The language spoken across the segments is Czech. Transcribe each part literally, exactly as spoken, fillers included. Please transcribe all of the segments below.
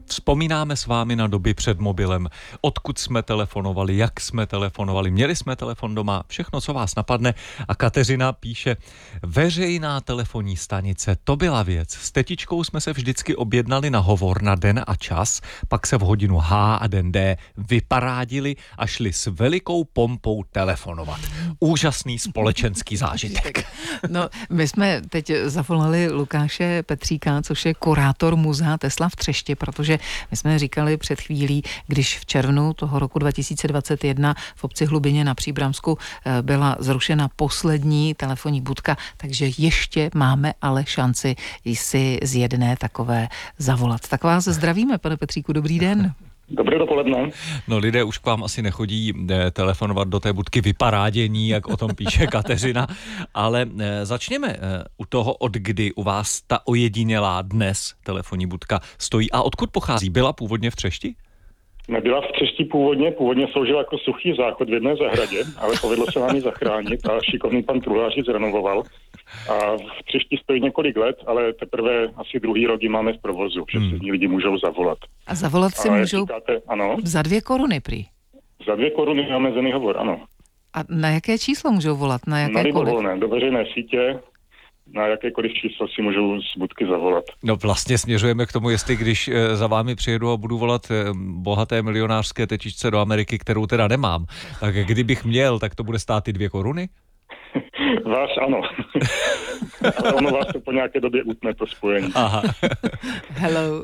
Vzpomínáme s vámi na doby před mobilem, odkud jsme telefonovali, jak jsme telefonovali, měli jsme telefon doma, všechno, co vás napadne. A Kateřina píše, veřejná telefonní stanice, to byla věc. S tetičkou jsme se vždycky objednali na hovor na den a čas, pak se v hodinu H a den D vyparádili a šli s velikou pompou telefonovat. Úžasný společenský zážitek. No, my jsme teď zavolali Lukáše Petříka, což je kurátor muzea Tesla v Třešti, protože my jsme říkali před chvílí, když v červnu toho roku dva tisíce dvacet jedna v obci Hlubině na Příbramsku byla zrušena poslední telefonní budka, takže ještě máme ale šanci si z jedné takové zavolat. Tak vás zdravíme, pane Petříku, dobrý den. Dobré dopoledne. No, lidé už k vám asi nechodí eh, telefonovat do té budky vyparádění, jak o tom píše Kateřina, ale eh, začněme eh, u toho, od kdy u vás ta ojedinělá dnes telefonní budka stojí a odkud pochází? Byla původně v Třešti? Nebyla v Třešti původně, původně sloužila jako suchý záchod v jedné zahradě, ale povedlo se nám ji zachránit a šikovný pan truhlář ji zrenovoval. A v Třešti stojí několik let, ale teprve asi druhý rok ji máme v provozu, že hmm. se z ní lidi můžou zavolat. A zavolat si a můžou říkáte, ano, za dvě koruny prý. Za dvě koruny na omezený hovor, ano. A na jaké číslo můžou volat? Na jakékoliv? Na libovolné, do veřejné sítě, na jakékoliv číslo si můžou z budky zavolat. No vlastně směřujeme k tomu, jestli když e, za vámi přijedu a budu volat e, bohaté milionářské tetičce do Ameriky, kterou teda nemám, tak kdybych měl, tak to bude stát ty dvě koruny? Vás ano. Ale ono vás to po nějaké době utne, to spojení. Aha. Hello.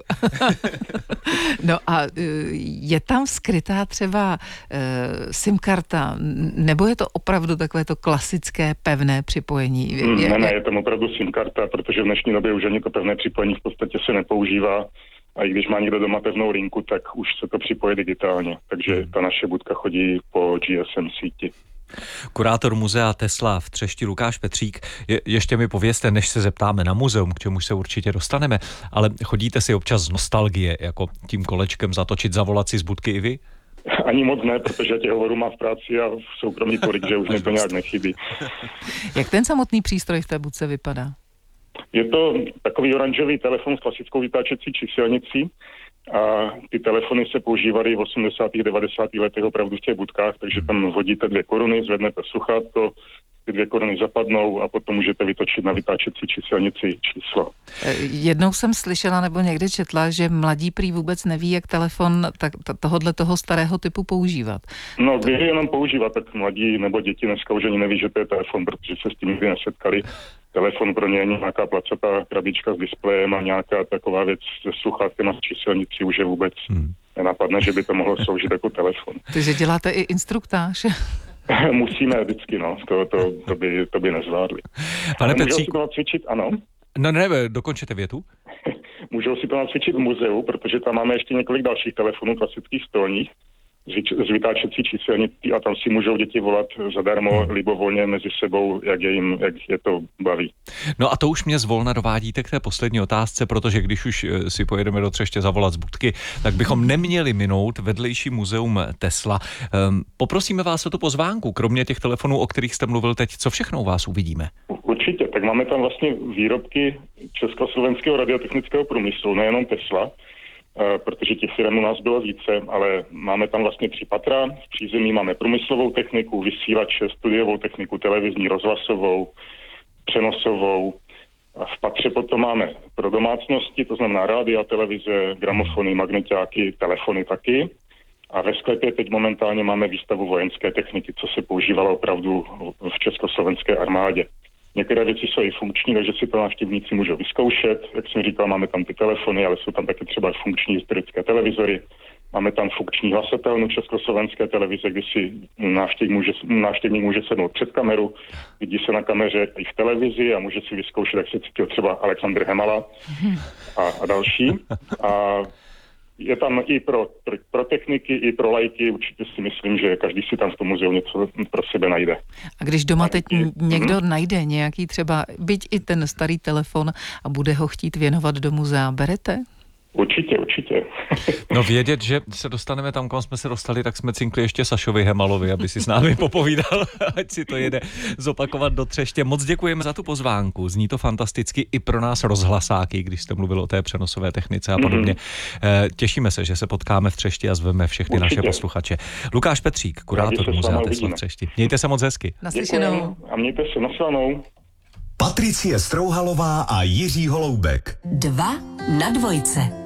No a je tam skrytá třeba uh, SIM karta, nebo je to opravdu takové to klasické pevné připojení? Mm, ne, ne, je tam opravdu SIM karta, protože v dnešní době už ani to pevné připojení v podstatě se nepoužívá. A i když má někdo doma pevnou linku, tak už se to připojí digitálně. Takže ta naše budka chodí po G S M síti. Kurátor muzea Tesla v Třešti Lukáš Petřík. Je, ještě mi povězte, než se zeptáme na muzeum, k čemu se určitě dostaneme, ale chodíte si občas z nostalgie, jako tím kolečkem zatočit, zavolat si z budky i vy? Ani moc ne, protože těch hovorů mám v práci a v soukromí tolik, že už mi to nějak nechybí. Jak ten samotný přístroj v té budce vypadá? Je to takový oranžový telefon s klasickou vytáčecí číselnicí. A ty telefony se používaly v osmdesátých devadesátých letech opravdu v těch budkách, takže tam hodíte dvě koruny, zvednete sluchátko, ty dvě koruny zapadnou a potom můžete vytočit na vytáčecí číselnici číslo. Jednou jsem slyšela nebo někde četla, že mladí prý vůbec neví, jak telefon tak, tohodle toho starého typu používat. No, když je jenom používat, tak mladí nebo děti dneska už ani neví, že to je telefon, protože se s tím nikdy nesetkali. Telefon pro ně je nějaká placatá krabička s displejem a nějaká taková věc se sluchátkem a s číselnicí už je vůbec hmm. nenapadne, že by to mohlo sloužit jako telefon. Takže děláte i instruktáž? Musíme vždycky, no. To, to, to, by, to by nezvládli. Pane Můžou Petřík... si to nacvičit, ano. No ne, dokončete větu. Můžou si to nacvičit v muzeu, protože tam máme ještě několik dalších telefonů klasických stolních s vytáčecí číselnicí a tam si můžou děti volat zadarmo, libovolně mezi sebou, jak je jim, jak je to baví. No a to už mě zvolna dovádíte k té poslední otázce, protože když už si pojedeme do Třeště zavolat z budky, tak bychom neměli minout vedlejší muzeum Tesla. Um, poprosíme vás o tu pozvánku, kromě těch telefonů, o kterých jste mluvil teď, co všechno u vás uvidíme? Určitě, tak máme tam vlastně výrobky československého radiotechnického průmyslu, nejenom Tesla, protože těch firm u nás bylo více, ale máme tam vlastně tři patra. V přízemí máme průmyslovou techniku, vysílače, studiovou techniku, televizní, rozhlasovou, přenosovou. A v patře potom máme pro domácnosti, to znamená rádia, televize, gramofony, magneťáky, telefony taky. A ve sklepě teď momentálně máme výstavu vojenské techniky, co se používalo opravdu v československé armádě. Některé věci jsou i funkční, takže si to návštěvníci můžou vyzkoušet. Jak jsem říkal, máme tam ty telefony, ale jsou tam taky třeba funkční historické televizory. Máme tam funkční hlasatelnu československé televize, kdy si návštěvník může, návštěvník může sednout před kameru, vidí se na kameře i v televizi a může si vyzkoušet, jak se cítil třeba Alexandr Hemala a, a další. A je tam i pro, pro, pro techniky, i pro lajky, určitě si myslím, že každý si tam v tom muzeu něco pro sebe najde. A když doma teď někdo hmm. najde nějaký třeba, byť i ten starý telefon a bude ho chtít věnovat do muzea, berete? Určitě, určitě. No vědět, že se dostaneme tam, kam jsme se dostali, tak jsme cinkli ještě Sašovi Hemalovi, aby si s námi popovídal, ať si to jede zopakovat do Třeště. Moc děkujeme za tu pozvánku, zní to fantasticky i pro nás rozhlasáky, když jste mluvil o té přenosové technice a podobně. Mm-hmm. Těšíme se, že se potkáme v Třešti a zveme všechny Určitě. naše posluchače. Lukáš Petřík, kurátor Muzea Tesla v Třešti. Mějte se moc hezky. Naslyšenou. Děkujem a mějte se naslyšenou. Patricie Strouhalová a Jiří Holoubek. Dva na dvojce.